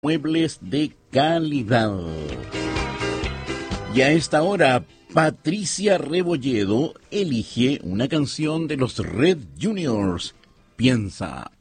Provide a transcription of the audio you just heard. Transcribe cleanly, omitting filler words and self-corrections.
muebles de calidad. Y a esta hora, Patricia Rebolledo elige una canción de los Red Juniors. Piensa.